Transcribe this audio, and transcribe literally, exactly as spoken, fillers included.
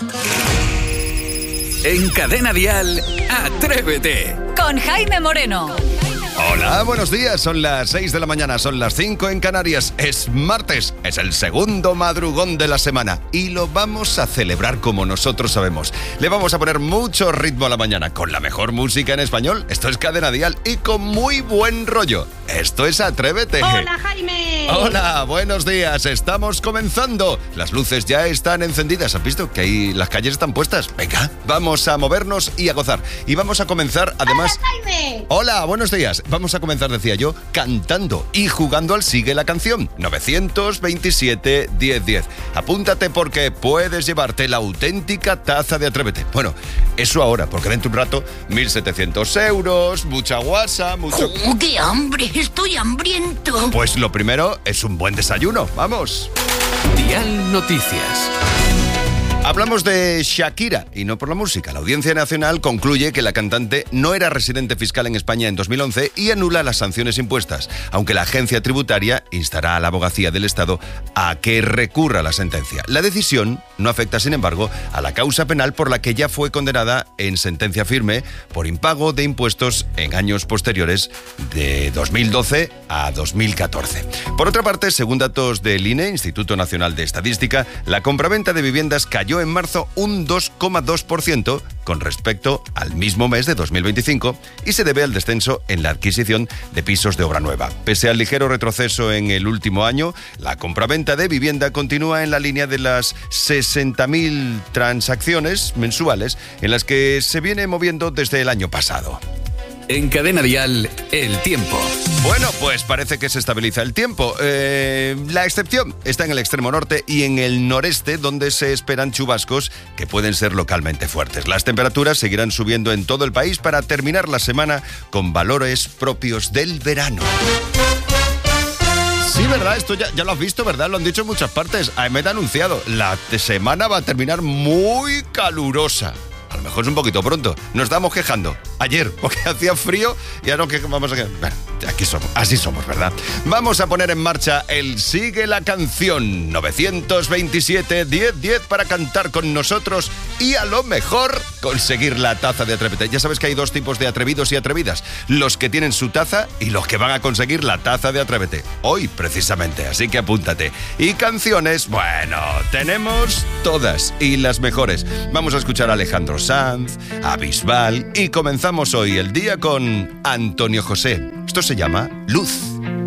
En Cadena Dial, Atrévete. Con Jaime Moreno. Hola, buenos días. Son las seis de la mañana, son las cinco en Canarias. Es martes, es el segundo madrugón de la semana y lo vamos a celebrar como nosotros sabemos. Le vamos a poner mucho ritmo a la mañana con la mejor música en español. Esto es Cadena Dial y con muy buen rollo. Esto es Atrévete. Hola, Jaime. Hola, buenos días. Estamos comenzando. Las luces ya están encendidas. ¿Has visto que ahí las calles están puestas? Venga, vamos a movernos y a gozar. Y vamos a comenzar además... Hola, Jaime. Hola, buenos días. Vamos a comenzar, decía yo, cantando y jugando al Sigue la Canción. nueve dos siete, diez diez. Apúntate porque puedes llevarte la auténtica taza de Atrévete. Bueno, eso ahora, porque dentro de un rato, mil setecientos euros, mucha guasa, mucho... ¡Oh, qué hambre! ¡Estoy hambriento! Pues lo primero es un buen desayuno. ¡Vamos! Dial Noticias. Hablamos de Shakira, y no por la música. La Audiencia Nacional concluye que la cantante no era residente fiscal en España en dos mil once y anula las sanciones impuestas, aunque la agencia tributaria instará a la abogacía del Estado a que recurra la sentencia. La decisión no afecta, sin embargo, a la causa penal por la que ya fue condenada en sentencia firme por impago de impuestos en años posteriores de dos mil doce a dos mil catorce. Por otra parte, según datos del I N E, Instituto Nacional de Estadística, la compraventa de viviendas cayó en marzo un dos coma dos por ciento con respecto al mismo mes de dos mil veinticinco y se debe al descenso en la adquisición de pisos de obra nueva. Pese al ligero retroceso en el último año, la compraventa de vivienda continúa en la línea de las sesenta mil transacciones mensuales en las que se viene moviendo desde el año pasado. En Cadena Dial, el tiempo. Bueno, pues parece que se estabiliza el tiempo. Eh, la excepción está en el extremo norte y en el noreste, donde se esperan chubascos que pueden ser localmente fuertes. Las temperaturas seguirán subiendo en todo el país para terminar la semana con valores propios del verano. Sí, ¿verdad? Esto ya, ya lo has visto, ¿verdad? Lo han dicho en muchas partes. A M E T ha anunciado, la semana va a terminar muy calurosa. A lo mejor es un poquito pronto. Nos estábamos quejando ayer porque hacía frío y ahora que vamos a... Bueno, aquí somos, así somos, ¿verdad? Vamos a poner en marcha el Sigue la Canción. nueve dos siete, diez diez para cantar con nosotros y a lo mejor conseguir la taza de Atrévete. Ya sabes que hay dos tipos de atrevidos y atrevidas. Los que tienen su taza y los que van a conseguir la taza de Atrévete. Hoy, precisamente, así que apúntate. Y canciones, bueno, tenemos todas y las mejores. Vamos a escuchar a Alejandro Sanz, a Bisbal y comenzamos hoy el día con Antonio José. Esto se llama Luz.